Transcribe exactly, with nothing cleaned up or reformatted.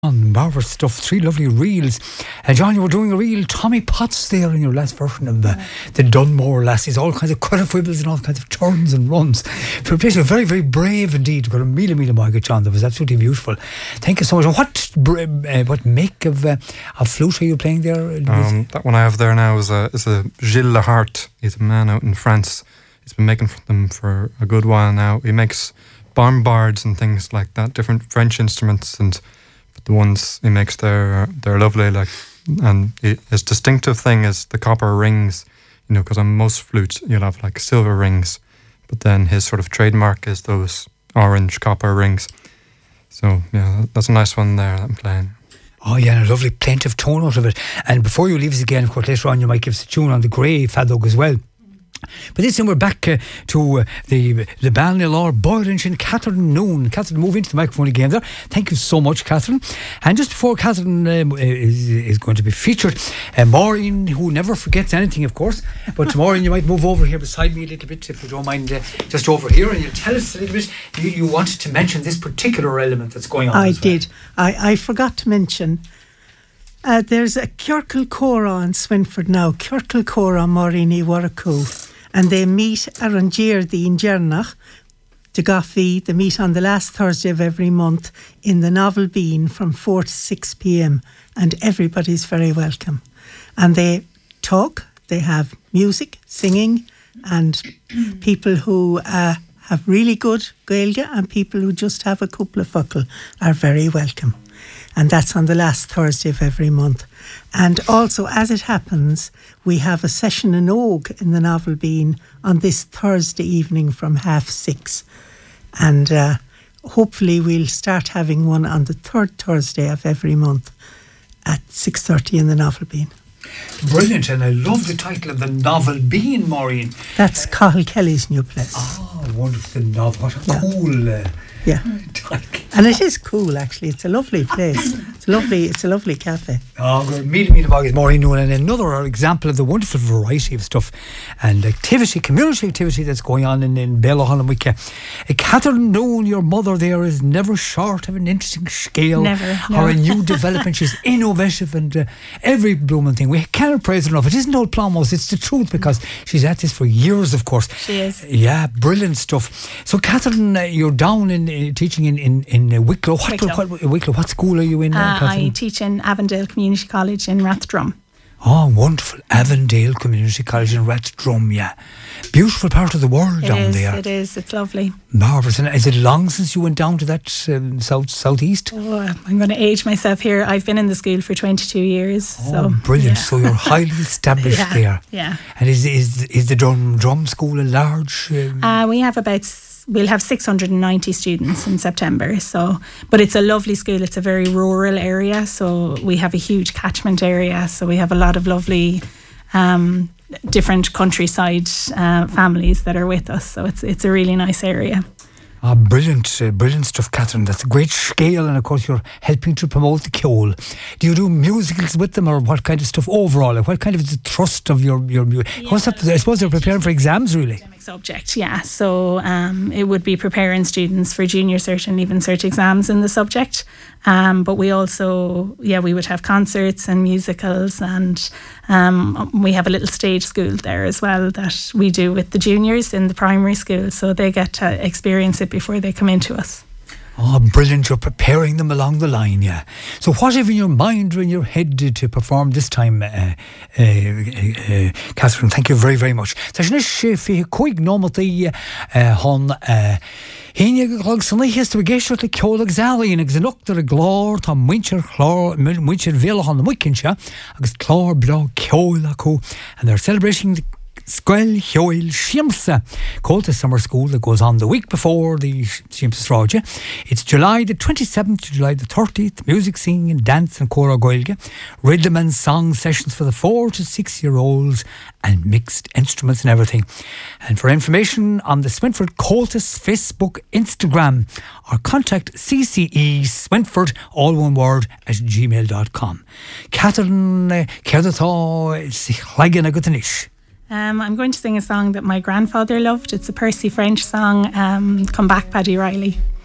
On marvellous stuff, three lovely reels. And John, you were doing a reel Tommy Potts there in your last version of uh, the Dunmore Lassies, all kinds of quadrifibbles and all kinds of turns and runs. For a place, you're very, very brave indeed. Got a meal, meal, my good John. That was absolutely beautiful. Thank you so much. And what uh, what make of uh, of flute are you playing there? Um, that one I have there now is a is a Gilles Lahart. He's a man out in France. He's been making them for a good while now. He makes bombards and things like that, different French instruments, and the ones he makes there, they're lovely. Like, and he, his distinctive thing is the copper rings. You know, because on most flutes you'll have like silver rings, but then his sort of trademark is those orange copper rings. So yeah, that's a nice one there that I'm playing. Oh yeah, and a lovely plaintive tone out of it. And before you leave us again, of course, later on you might give us a tune on the Grey Fadog as well. But this time we're back uh, to uh, the the Ballinalore Boylanch and Catherine Noon. Catherine, move into the microphone again there. Thank you so much, Catherine. And just before Catherine um, is, is going to be featured, uh, Maureen, who never forgets anything, of course. But Maureen, you might move over here beside me a little bit, if you don't mind, uh, just over here, and you'll tell us a little bit. You, you wanted to mention this particular element that's going on. I as well. did. I, I forgot to mention. Uh, there's a Kjorkle Cora in Swinford now, Kjorkle Cora Morini Warraku, and they meet around the in Jernach, to Goffey. They meet on the last Thursday of every month in the Novel Bean from four to six p.m. and everybody's very welcome. And they talk, they have music, singing, and people who uh, have really good Gaeilge and people who just have a couple of fuckle are very welcome. And that's on the last Thursday of every month. And also, as it happens, we have a session in Og in the Novel Bean on this Thursday evening from half six. And uh, hopefully we'll start having one on the third Thursday of every month at six thirty in the Novel Bean. Brilliant, and I love the title of the Novel Bean, Maureen. That's Cathal Kelly's new place. Oh, wonderful novel. What a Yeah. cool uh, Yeah. title. And it is cool, actually. It's a lovely place. It's a lovely, it's a lovely cafe. Oh, good. Meeting me about Maureen Noon, and another example of the wonderful variety of stuff and activity, community activity that's going on in, in Bellahollowicke. Uh, Catherine Noon, your mother there, is never short of an interesting scale Never, or no. a new development. She's innovative and uh, every blooming thing. We cannot praise her enough. It isn't old Plumos, it's the truth, because she's at this for years, of course. She is. Yeah, brilliant stuff. So, Catherine, uh, you're down in uh, teaching in, in, in uh, Wicklow. What, Wicklow. What, Wicklow. What school are you in? Uh, Uh, I teach in Avondale Community College in Rathdrum. Oh, wonderful. Avondale Community College in Rathdrum, yeah. Beautiful part of the world It down is, there. it is, it's lovely. Marvellous. And is it long since you went down to that um, south southeast? Oh, I'm going to age myself here. I've been in the school for twenty-two years. Oh, so, brilliant. yeah. So you're highly established Yeah, there. yeah. And is is is the drum, drum school a large... Um, Uh, we have about, s- we'll have six hundred ninety students in September. So, but it's a lovely school. It's a very rural area. So we have a huge catchment area. So we have a lot of lovely um, different countryside uh, families that are with us. So it's it's a really nice area. Ah, brilliant, uh, brilliant stuff, Catherine. That's a great scale, and of course you're helping to promote the Ceol. Do you do musicals with them, or what kind of stuff overall? Like, what kind of is the thrust of your your music? Yeah, What's that? I suppose they're preparing for exams, really. Academic subject, yeah. So um, it would be preparing students for junior cert and even cert exams in the subject. Um, but we also, yeah, we would have concerts and musicals, and um, we have a little stage school there as well that we do with the juniors in the primary school, so they get to experience it before they come into us. Oh, brilliant. You're preparing them along the line, yeah. So what have in your mind or in your head to, to perform this time, uh, uh, uh, Catherine? Thank you very, very much. There's nish fi coig nomati hon Híine glog sanna his to geisio le ceolag zalaí agus an uachtar a glár tá muintir chlár muintir vela on the muikinse agus chlár bra ceola co, and they're celebrating the Squel Hioil Shiamsa Colta Summer School that goes on the week before the Shiamsa Sráide. It's July the twenty-seventh to July the thirtieth. Music, singing and dance and Cora Gaeilge. Rhythm and song sessions for the four to six year olds and mixed instruments and everything. And for information on the Swinford Coltis Facebook, Instagram, or contact C C E Swinford, all one word, at gmail dot com. Catherine, Cerdatá, Chlegan a Gutanish. Um, I'm going to sing a song that my grandfather loved. It's a Percy French song, um, Come Back, Paddy Riley.